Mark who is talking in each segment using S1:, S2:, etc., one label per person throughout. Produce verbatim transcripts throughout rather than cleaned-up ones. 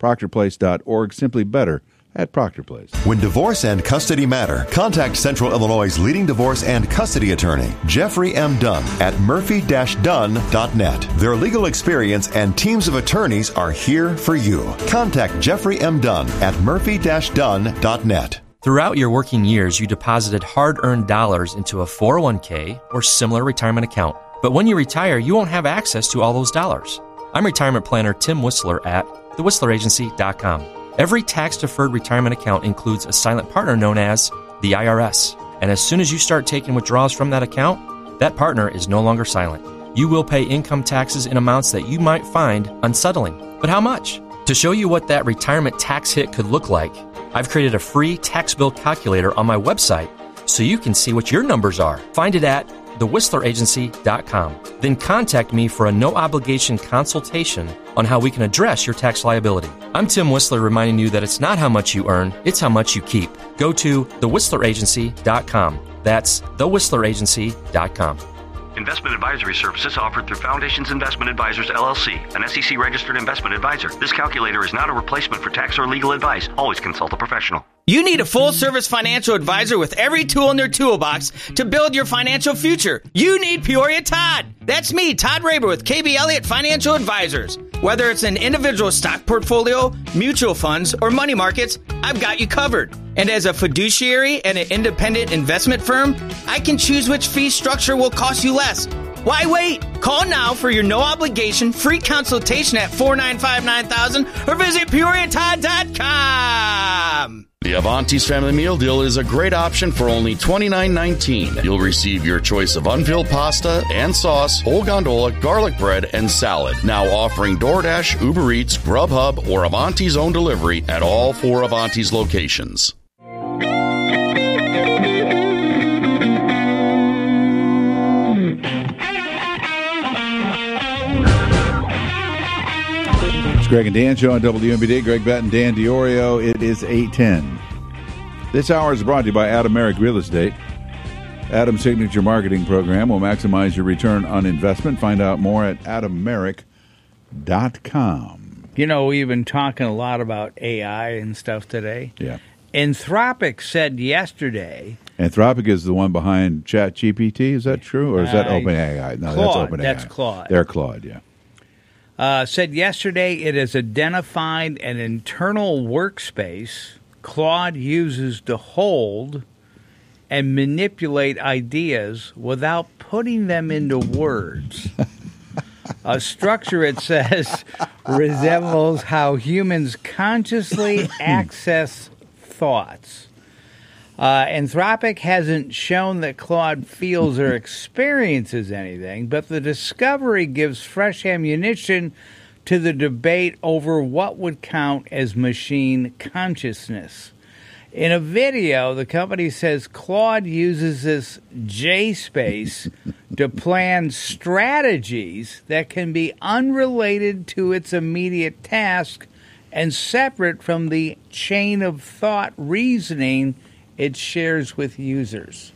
S1: proctor place dot org. Simply better at Proctor Place.
S2: When divorce and custody matter, contact Central Illinois' leading divorce and custody attorney, Jeffrey M. Dunn, at murphy dash dunn dot net. Their legal experience and teams of attorneys are here for you. Contact Jeffrey M. Dunn at murphy dash dunn dot net.
S3: Throughout your working years, you deposited hard-earned dollars into a four oh one k or similar retirement account. But when you retire, you won't have access to all those dollars. I'm retirement planner Tim Whistler at the whistler agency dot com. Every tax-deferred retirement account includes a silent partner known as the I R S. And as soon as you start taking withdrawals from that account, that partner is no longer silent. You will pay income taxes in amounts that you might find unsettling. But how much? To show you what that retirement tax hit could look like, I've created a free tax bill calculator on my website so you can see what your numbers are. Find it at the whistler agency dot com. Then contact me for a no-obligation consultation on how we can address your tax liability. I'm Tim Whistler reminding you that it's not how much you earn, it's how much you keep. Go to the whistler agency dot com. That's the whistler agency dot com.
S4: Investment advisory services offered through Foundations Investment Advisors, L L C, an S E C-registered investment advisor. This calculator is not a replacement for tax or legal advice. Always consult a professional.
S5: You need a full-service financial advisor with every tool in their toolbox to build your financial future. You need Peoria Todd. That's me, Todd Raber with K B Elliott Financial Advisors. Whether it's an individual stock portfolio, mutual funds, or money markets, I've got you covered. And as a fiduciary and an independent investment firm, I can choose which fee structure will cost you less. Why wait? Call now for your no-obligation free consultation at four nine five, nine thousand or visit peoria todd dot com.
S6: The Avanti's Family Meal Deal is a great option for only twenty-nine nineteen. You'll receive your choice of unfilled pasta and sauce, whole gondola, garlic bread, and salad. Now offering DoorDash, Uber Eats, Grubhub, or Avanti's own delivery at all four Avanti's locations.
S1: Greg and Dan show on W M B D. Greg Batten, Dan DiOrio. It is eight ten. This hour is brought to you by Adam Merrick Real Estate. Adam's signature marketing program will maximize your return on investment. Find out more at adam merrick dot com.
S7: You know, we've been talking a lot about A I and stuff today.
S1: Yeah.
S7: Anthropic said yesterday.
S1: Anthropic is the one behind ChatGPT. Is that true? Or is that
S7: uh,
S1: OpenAI? No,
S7: Claude,
S1: that's OpenAI.
S7: That's Claude.
S1: They're Claude, yeah.
S7: Uh, said yesterday it has identified an internal workspace Claude uses to hold and manipulate ideas without putting them into words. A structure, it says, resembles how humans consciously access thoughts. Uh, Anthropic hasn't shown that Claude feels or experiences anything, but the discovery gives fresh ammunition to the debate over what would count as machine consciousness. In a video, the company says Claude uses this J-space to plan strategies that can be unrelated to its immediate task and separate from the chain of thought reasoning it shares with users.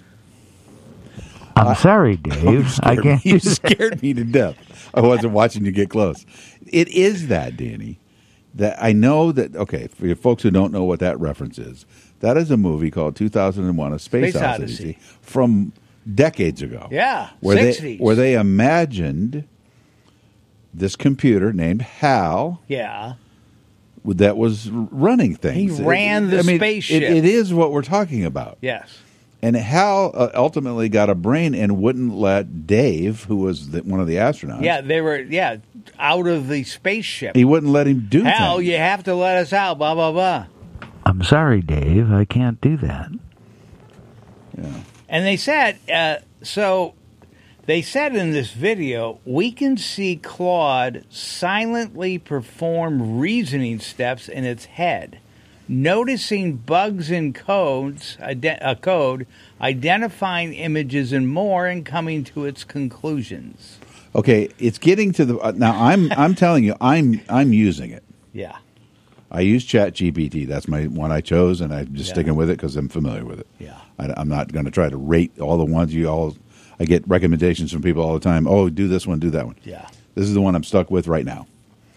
S8: I'm sorry, Dave. I can't.
S1: You scared me to death. I wasn't watching you get close. It is that, Danny. That I know that. Okay, for your folks who don't know what that reference is, that is a movie called two thousand one: A Space,
S7: Space
S1: Odyssey,
S7: Odyssey
S1: from decades ago.
S7: Yeah,
S1: where
S7: sixties.
S1: they where they imagined this computer named HAL.
S7: Yeah.
S1: That was running things.
S7: He ran the
S1: I mean,
S7: spaceship.
S1: It, it is what we're talking about.
S7: Yes.
S1: And Hal uh, ultimately got a brain and wouldn't let Dave, who was the, one of the astronauts.
S7: Yeah, they were, yeah, out of the spaceship.
S1: He wouldn't let him do
S7: Hal,
S1: things.
S7: you have to let us out, blah, blah, blah.
S8: I'm sorry, Dave. I can't do that.
S1: Yeah.
S7: And they said, uh, so they said in this video, we can see Claude silently perform reasoning steps in its head, noticing bugs in codes, ide- uh, code, identifying images and more, and coming to its conclusions.
S1: Okay, it's getting to the uh, now. I'm I'm telling you, I'm I'm using it.
S7: Yeah.
S1: I use ChatGPT. That's my one I chose, and I'm just
S7: Yeah.
S1: sticking with it because I'm familiar with it.
S7: Yeah.
S1: I, I'm not going to try to rate all the ones you all. I get recommendations from people all the time. Oh, do this one, do that one.
S7: Yeah.
S1: This is the one I'm stuck with right now.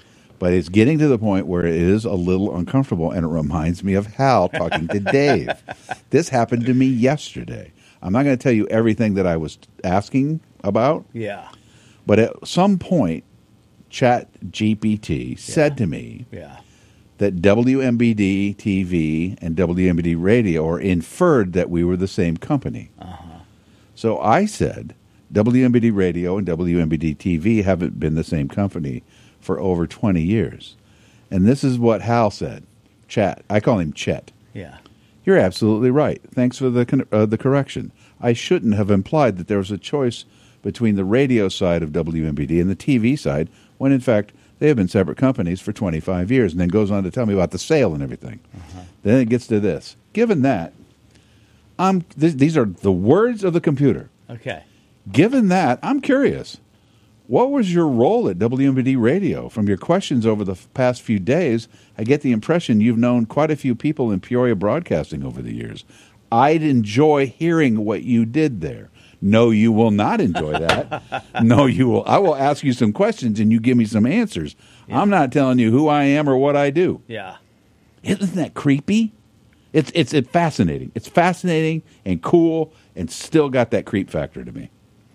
S1: But it's getting to the point where it is a little uncomfortable, and it reminds me of Hal talking to Dave. This happened to me yesterday. I'm not going to tell you everything that I was asking about.
S7: Yeah.
S1: But at some point, Chat G P T yeah. said to me
S7: yeah.
S1: that W M B D T V and W M B D Radio or inferred that we were the same company.
S7: Uh-huh.
S1: So I said W M B D Radio and W M B D T V haven't been the same company for over twenty years. And this is what Hal said. Chat. I call him Chet.
S7: Yeah.
S1: You're absolutely right. Thanks for the uh, the correction. I shouldn't have implied that there was a choice between the radio side of W M B D and the T V side, when in fact they have been separate companies for twenty-five years, and then goes on to tell me about the sale and everything. Uh-huh. Then it gets to this. Given that, I'm, th- these are the words of the computer.
S7: Okay.
S1: Given that, I'm curious. What was your role at W M B D Radio? From your questions over the f- past few days, I get the impression you've known quite a few people in Peoria broadcasting over the years. I'd enjoy hearing what you did there. No, you will not enjoy that. No, you will. I will ask you some questions and you give me some answers. Yeah. I'm not telling you who I am or what I do.
S7: Yeah.
S1: Isn't that creepy? It's it's it's fascinating. It's fascinating and cool and still got that creep factor to me.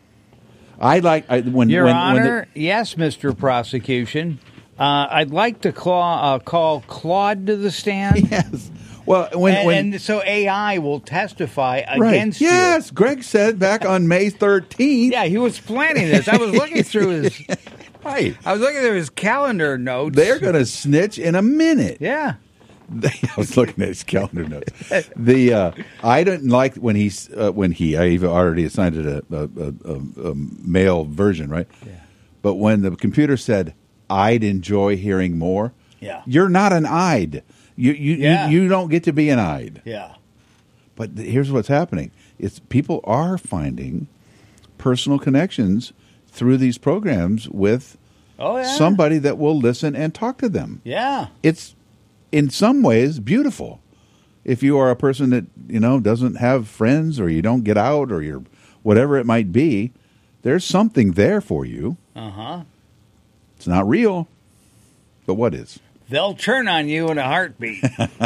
S1: I like I, when
S7: Your
S1: when,
S7: Honor,
S1: when the,
S7: yes, Mister Prosecution. Uh, I'd like to claw, uh, call Claude to the stand.
S1: Yes. Well, when
S7: and,
S1: when
S7: and so A I will testify
S1: right.
S7: against
S1: yes,
S7: you.
S1: Greg said back on May thirteenth.
S7: Yeah, he was planning this. I was looking through his.
S1: Right.
S7: I was looking through his calendar notes.
S1: They're going to snitch in a minute.
S7: Yeah.
S1: I was looking at his calendar notes. The uh, I didn't like when he uh, when he I even already assigned it a, a, a, a male version, right?
S7: Yeah.
S1: But when the computer said, "I'd enjoy hearing more,"
S7: yeah,
S1: you're not an I'd. You you,
S7: yeah.
S1: you you don't get to be an I'd.
S7: Yeah.
S1: But th- here's what's happening: it's people are finding personal connections through these programs with
S7: oh, yeah.
S1: somebody that will listen and talk to them.
S7: Yeah.
S1: It's in some ways beautiful. If you are a person that, you know, doesn't have friends or you don't get out or you're whatever it might be, there's something there for you.
S7: Uh-huh.
S1: It's not real, but what is?
S7: They'll turn on you in a heartbeat.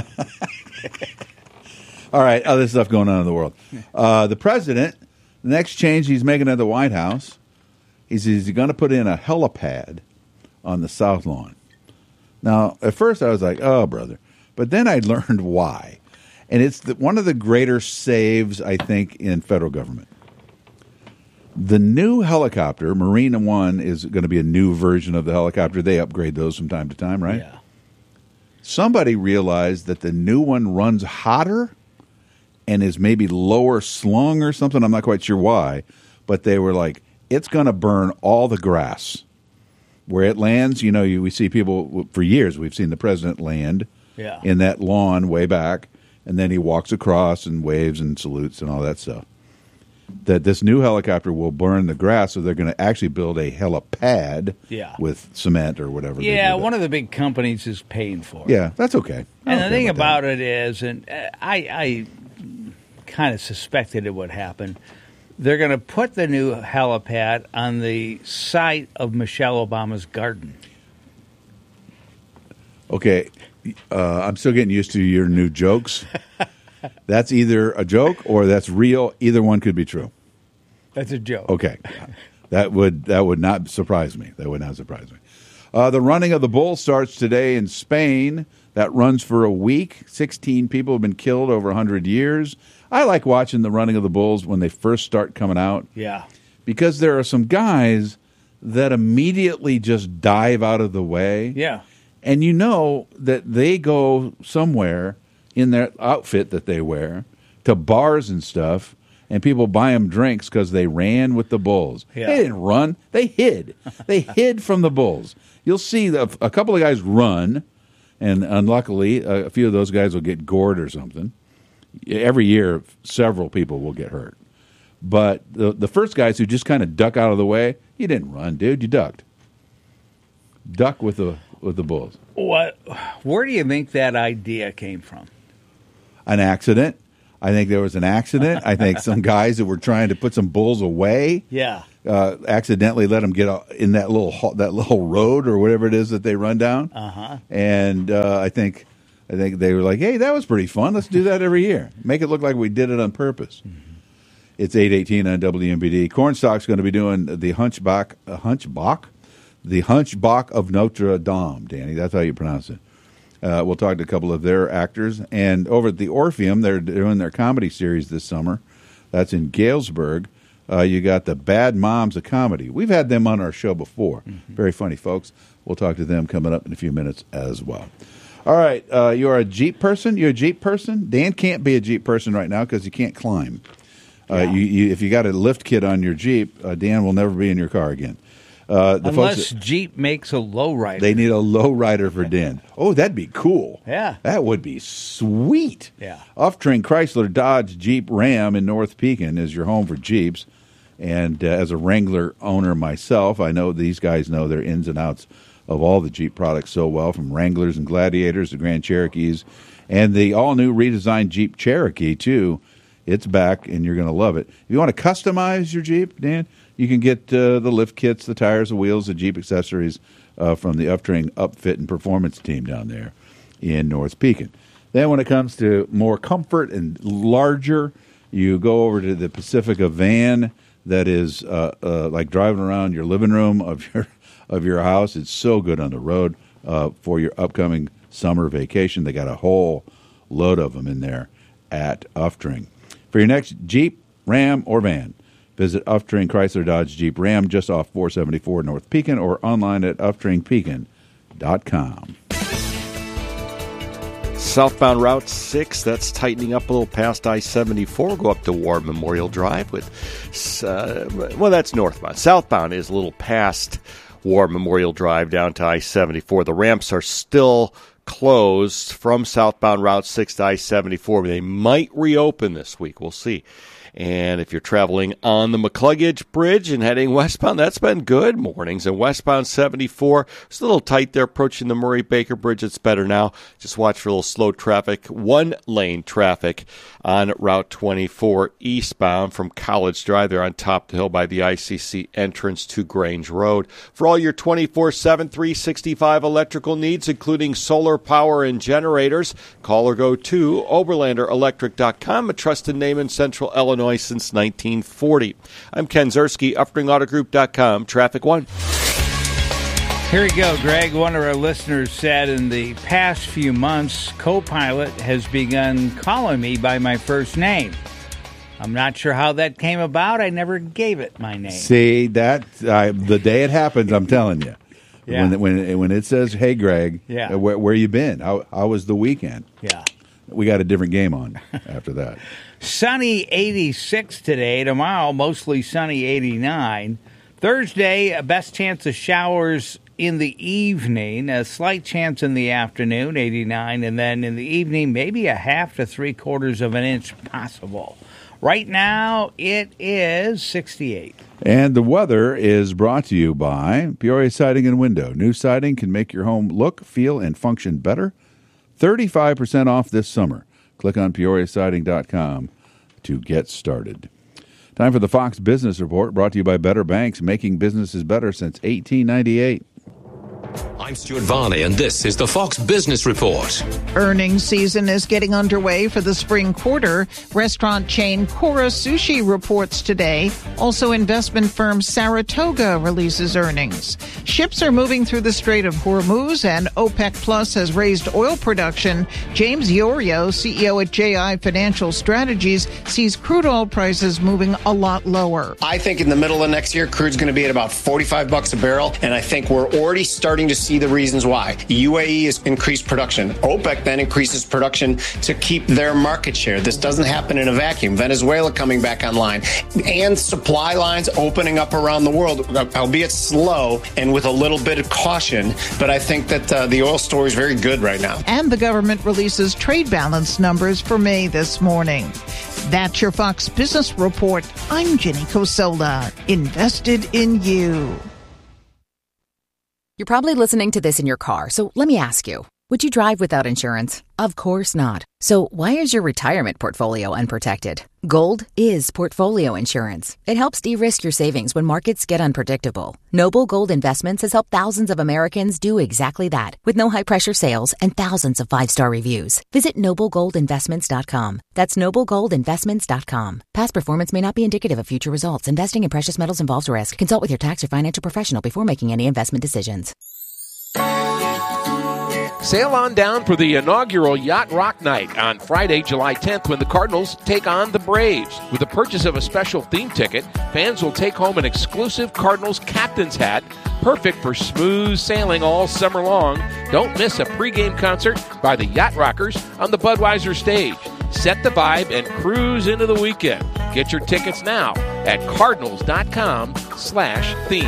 S1: All right, other stuff going on in the world. Uh, the president, the next change he's making at the White House, is he's going to put in a helipad on the South Lawn. Now, at first I was like, oh, brother. But then I learned why. And it's the, one of the greater saves, I think, in federal government. The new helicopter, Marina One, is going to be a new version of the helicopter. They upgrade those from time to time, right?
S7: Yeah.
S1: Somebody realized that the new one runs hotter and is maybe lower slung or something. I'm not quite sure why. But they were like, it's going to burn all the grass. Where it lands, you know, you, we see people, for years we've seen the president land
S7: yeah.
S1: in that lawn way back, and then he walks across and waves and salutes and all that stuff. That this new helicopter will burn the grass, so they're going to actually build a helipad
S7: yeah.
S1: with cement or whatever.
S7: Yeah, one of the big companies is paying for it.
S1: Yeah, that's okay.
S7: And the thing
S1: about,
S7: about it is, and I, I kind of suspected it would happen, they're going to put the new helipad on the site of Michelle Obama's garden.
S1: Okay, uh, I'm still getting used to your new jokes. That's either a joke or that's real. Either one could be true.
S7: That's a joke.
S1: Okay, that would that would not surprise me. That would not surprise me. Uh, the running of the bull starts today in Spain. That runs for a week. Sixteen people have been killed over a hundred years. I like watching the running of the bulls when they first start coming out.
S7: Yeah.
S1: Because there are some guys that immediately just dive out of the way.
S7: Yeah.
S1: And you know that they go somewhere in their outfit that they wear to bars and stuff, and people buy them drinks because they ran with the bulls.
S7: Yeah.
S1: They didn't run. They hid. They hid from the bulls. You'll see the, a couple of guys run, and unluckily, a few of those guys will get gored or something. Every year, several people will get hurt. But the the first guys who just kind of duck out of the way, you didn't run, dude. You ducked. Duck with the with the bulls.
S7: What? Where do you think that idea came from?
S1: An accident. I think there was an accident. I think some guys that were trying to put some bulls away.
S7: Yeah.
S1: uh, accidentally let them get in that little that little road or whatever it is that they run down.
S7: Uh-huh.
S1: And uh, I think I think they were like, "Hey, that was pretty fun. Let's do that every year. Make it look like we did it on purpose." Mm-hmm. It's eight eighteen on W M B D. Cornstalk's going to be doing the Hunchback, uh, Hunchback, the Hunchback of Notre Dame. Danny, that's how you pronounce it. Uh, we'll talk to a couple of their actors. And over at the Orpheum, they're doing their comedy series this summer. That's in Galesburg. Uh, you got the Bad Moms of Comedy. We've had them on our show before. Mm-hmm. Very funny folks. We'll talk to them coming up in a few minutes as well. All right, uh, you're a Jeep person? You're a Jeep person? Dan can't be a Jeep person right now because he can't climb. Uh, yeah. you, you, if you got a lift kit on your Jeep, uh, Dan will never be in your car again. Uh, the
S7: Unless
S1: folks,
S7: Jeep makes a lowrider.
S1: They need a lowrider for Dan. Oh, that'd be cool.
S7: Yeah.
S1: That would be sweet.
S7: Yeah.
S1: Uftring Chrysler Dodge Jeep Ram in North Pekin is your home for Jeeps. And uh, as a Wrangler owner myself, I know these guys know their ins and outs of all the Jeep products so well, from Wranglers and Gladiators to Grand Cherokees. And the all-new redesigned Jeep Cherokee, too. It's back, and you're going to love it. If you want to customize your Jeep, Dan, you can get uh, the lift kits, the tires, the wheels, the Jeep accessories uh, from the Uftring Upfit and Performance team down there in North Pekin. Then when it comes to more comfort and larger, you go over to the Pacifica van that is uh, uh, like driving around your living room of your of your house. It's so good on the road uh, for your upcoming summer vacation. They got a whole load of them in there at Uftring. For your next Jeep, Ram, or van, visit Uftring Chrysler Dodge Jeep Ram just off four seventy-four North Pekin or online at uftring pekin dot com.
S9: Southbound Route six, that's tightening up a little past I seventy-four. Go up to War Memorial Drive with, uh, well, that's northbound. Southbound is a little past War Memorial Drive down to I seventy-four. The ramps are still closed from southbound Route six to I seventy-four. They might reopen this week. We'll see. And if you're traveling on the McCluggage Bridge and heading westbound, that's been good mornings. And westbound seventy-four, it's a little tight there approaching the Murray-Baker Bridge. It's better now. Just watch for a little slow traffic, one-lane traffic on Route twenty-four eastbound from College Drive. There on top of the hill by the I C C entrance to Grange Road. For all your twenty-four seven, three sixty-five electrical needs, including solar power and generators, call or go to Oberlander Electric dot com, a trusted name in Central Illinois since nineteen forty. I'm Ken Zerski, Uftring Auto Group dot com, Traffic One.
S7: Here we go, Greg. One of our listeners said, in the past few months, Copilot has begun calling me by my first name. I'm not sure how that came about. I never gave it my name.
S1: See, that uh, the day it happens, I'm telling you.
S7: Yeah.
S1: When, when, when it says, hey, Greg,
S7: yeah.
S1: uh, where, where you been? How, how was the weekend?
S7: Yeah.
S1: We got a different game on after that.
S7: Sunny eighty-six today. Tomorrow, mostly sunny eighty-nine. Thursday, a best chance of showers in the evening. A slight chance in the afternoon, eighty-nine. And then in the evening, maybe a half to three quarters of an inch possible. Right now, it is sixty-eight.
S1: And the weather is brought to you by Peoria Siding and Window. New siding can make your home look, feel, and function better. thirty-five percent off this summer. Click on peoria siding dot com to get started. Time for the Fox Business Report, brought to you by Better Banks, making businesses better since eighteen ninety-eight.
S10: I'm Stuart Varney, and this is the Fox Business Report.
S11: Earnings season is getting underway for the spring quarter. Restaurant chain Kura Sushi reports today. Also, investment firm Saratoga releases earnings. Ships are moving through the Strait of Hormuz, and OPEC Plus has raised oil production. James Iorio, C E O at J I Financial Strategies, sees crude oil prices moving a lot lower.
S12: I think in the middle of next year, crude's going to be at about forty-five bucks a barrel, and I think we're already starting to see the reasons why. U A E has increased production. OPEC then increases production to keep their market share. This doesn't happen in a vacuum. Venezuela coming back online, and supply lines opening up around the world, albeit slow and with a little bit of caution. But I think that uh, the oil story is very good right now.
S11: And the government releases trade balance numbers for May this morning. That's your Fox Business Report. I'm Jenny Cosola. Invested in you.
S13: You're probably listening to this in your car, so let me ask you. Would you drive without insurance? Of course not. So why is your retirement portfolio unprotected? Gold is portfolio insurance. It helps de-risk your savings when markets get unpredictable. Noble Gold Investments has helped thousands of Americans do exactly that with no high-pressure sales and thousands of five-star reviews. Visit noble gold investments dot com. That's noble gold investments dot com. Past performance may not be indicative of future results. Investing in precious metals involves risk. Consult with your tax or financial professional before making any investment decisions.
S14: Sail on down for the inaugural Yacht Rock Night on Friday, July tenth, when the Cardinals take on the Braves. With the purchase of a special theme ticket, fans will take home an exclusive Cardinals captain's hat, perfect for smooth sailing all summer long. Don't miss a pregame concert by the Yacht Rockers on the Budweiser stage. Set the vibe and cruise into the weekend. Get your tickets now at cardinals.com slash theme.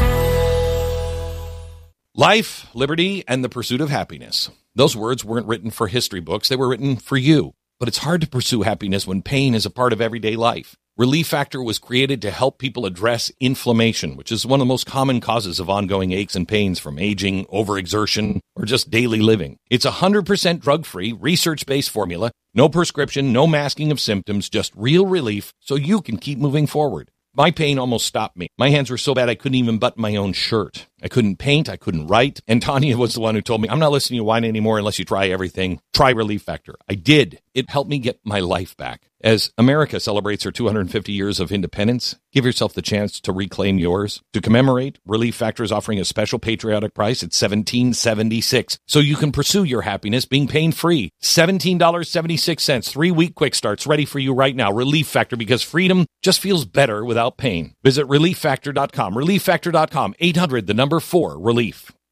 S15: Life, liberty, and the pursuit of happiness. Those words weren't written for history books. They were written for you. But it's hard to pursue happiness when pain is a part of everyday life. Relief Factor was created to help people address inflammation, which is one of the most common causes of ongoing aches and pains from aging, overexertion, or just daily living. It's a one hundred percent drug-free, research-based formula. No prescription, no masking of symptoms, just real relief so you can keep moving forward. My pain almost stopped me. My hands were so bad I couldn't even button my own shirt. I couldn't paint. I couldn't write. And Tanya was the one who told me, I'm not listening to you whine anymore unless you try everything. Try Relief Factor. I did. It helped me get my life back. As America celebrates her two hundred fifty years of independence, give yourself the chance to reclaim yours. To commemorate, Relief Factor is offering a special patriotic price at seventeen dollars and seventy-six cents, so you can pursue your happiness being pain-free. seventeen dollars and seventy-six cents, three-week quick starts ready for you right now. Relief Factor, because freedom just feels better without pain. Visit relief factor dot com. relief factor dot com. eight hundred, the number four, relief.